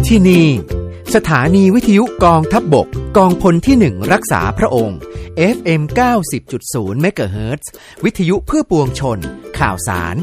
ที่นี่สถานีวิทยุกองทัพบกกองพลที่1รักษาพระองค์ FM 90.0 เมกะเฮิรตซ์วิทยุเพื่อปวงชนข่าวสาร